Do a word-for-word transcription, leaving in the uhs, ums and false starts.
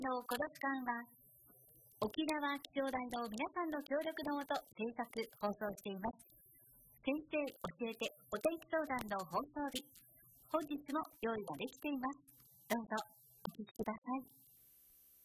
のこの時間は沖縄気象台の皆さんの協力のもと制作放送しています。先生教えてお天気相談の放送日、本日も用意ができています。どうぞお聞きください。